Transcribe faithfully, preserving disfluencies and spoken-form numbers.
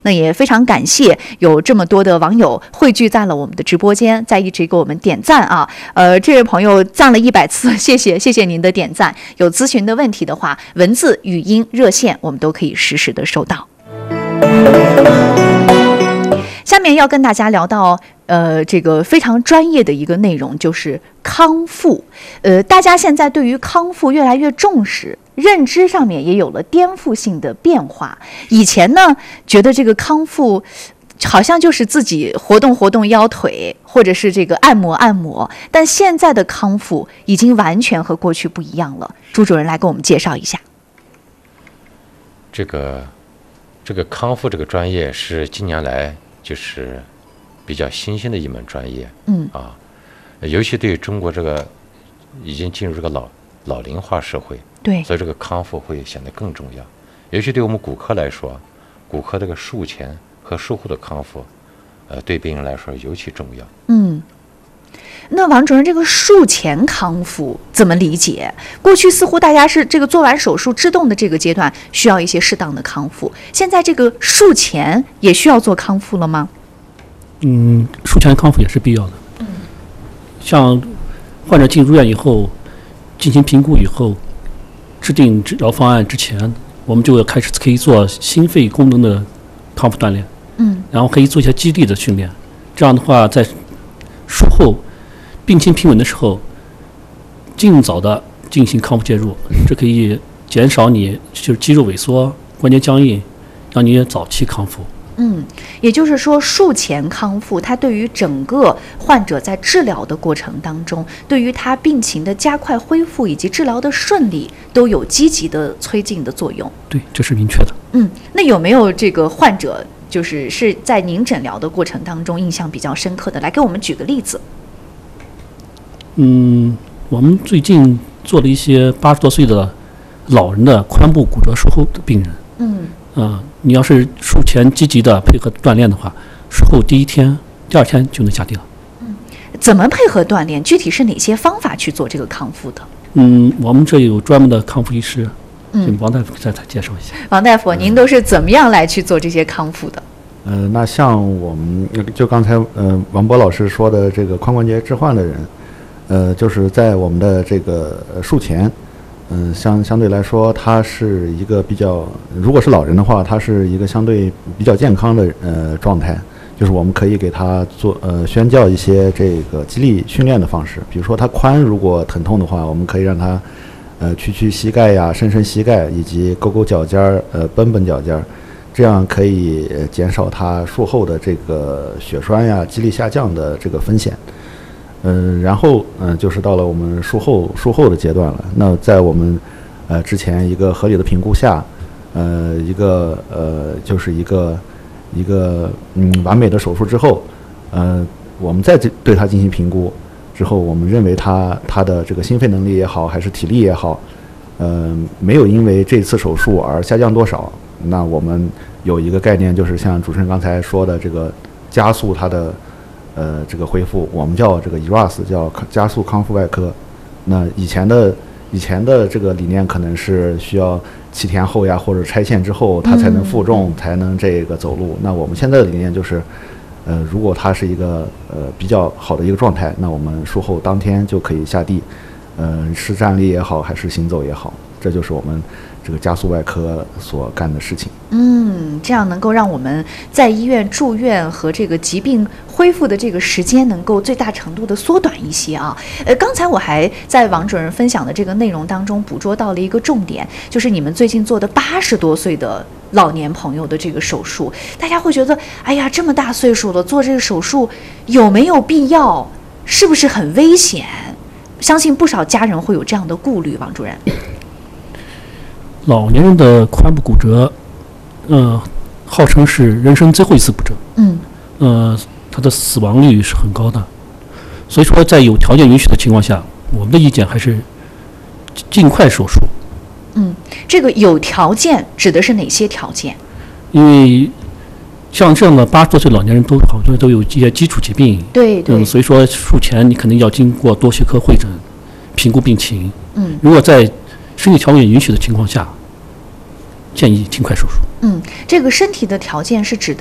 那也非常感谢有这么多的网友汇聚在了我们的直播间，在一直给我们点赞啊！呃，这位朋友赞了一百次，谢谢谢谢您的点赞。有咨询的问题的话，文字、语音、热线我们都可以实时的收到。下面要跟大家聊到呃这个非常专业的一个内容，就是康复。呃，大家现在对于康复越来越重视。认知上面也有了颠覆性的变化。以前呢，觉得这个康复好像就是自己活动活动腰腿，或者是这个按摩按摩，但现在的康复已经完全和过去不一样了。朱主任来给我们介绍一下。 这个这个康复这个专业是近年来就是比较新兴的一门专业， 嗯啊，尤其对中国这个已经进入这个老老龄化社会。 对， 所以这个康复会显得更重要，尤其对我们骨科来说，骨科这个术前和术后的康复，呃，对病人来说尤其重要。 嗯，那王主任，这个术前康复怎么理解？过去似乎大家是这个做完手术制动的这个阶段需要一些适当的康复，现在这个术前也需要做康复了吗？ 嗯，术前康复也是必要的。 嗯， 像患者进入院以后，进行评估以后。制定治疗方案之前，我们就要开始可以做心肺功能的康复锻炼， 嗯， 然后可以做一些肌力的训练。这样的话，在术后病情平稳的时候，尽早的进行康复介入，这可以减少你就是肌肉萎缩、关节僵硬，让你早期康复。 嗯，也就是说，术前康复，它对于整个患者在治疗的过程当中，对于他病情的加快恢复以及治疗的顺利，都有积极的催进的作用。 对，这是明确的。 嗯，那有没有这个患者，就是是在您诊疗的过程当中印象比较深刻的？来给我们举个例子。 嗯，我们最近做了一些八十多岁的老人的髋部骨折术后的病人。 嗯。 啊、呃，你要是术前积极的配合锻炼的话，术后第一天、第二天就能下地了。 嗯，怎么配合锻炼？具体是哪些方法去做这个康复的？ 嗯，我们这有专门的康复医师， 嗯， 王大夫再再介绍一下。 王大夫，您都是怎么样来去做这些康复的？ 呃，那像我们就刚才呃王波老师说的这个髋关节置换的人，呃，就是在我们的这个术前。嗯，相相对来说，他是一个比较，如果是老人的话，他是一个相对比较健康的呃状态，就是我们可以给他做呃宣教一些这个肌力训练的方式，比如说他髋如果疼痛的话，我们可以让他呃屈屈膝盖呀、伸伸膝盖，以及勾勾脚尖儿、呃绷绷脚尖儿，这样可以减少他术后的这个血栓呀、肌力下降的这个风险。嗯、呃，然后嗯、呃，就是到了我们术后术后的阶段了。那在我们呃之前一个合理的评估下，呃，一个呃就是一个一个嗯完美的手术之后，呃，我们再对他进行评估之后，我们认为他他的这个心肺能力也好，还是体力也好，呃，没有因为这次手术而下降多少。那我们有一个概念，就是像主持人刚才说的，这个加速他的。呃，这个恢复我们叫这个 E R A S， 叫加速康复外科。那以前的以前的这个理念可能是需要七天后呀，或者拆线之后他才能负重，嗯、才能这个走路。那我们现在的理念就是，呃，如果他是一个呃比较好的一个状态，那我们术后当天就可以下地，呃，是站立也好，还是行走也好，这就是我们这个加速外科所干的事情。 嗯，这样能够让我们在医院住院和这个疾病恢复的这个时间能够最大程度的缩短一些啊。呃，刚才我还在王主任分享的这个内容当中捕捉到了一个重点，就是你们最近做的八十多岁的老年朋友的这个手术，大家会觉得，哎呀，这么大岁数了，做这个手术有没有必要？是不是很危险？相信不少家人会有这样的顾虑，王主任。 老年人的髋部骨折，呃，号称是人生最后一次骨折。 嗯。 呃，它的死亡率是很高的，所以说在有条件允许的情况下，我们的意见还是尽快手术。 嗯，这个有条件指的是哪些条件？ 因为像这样的八十多岁老年人都好多都有一些基础疾病。 对对。 嗯，所以说术前你肯定要经过多学科会诊，评估病情。 嗯。 如果在身体条件允许的情况下， 建议尽快手术。 嗯，这个身体的条件是指的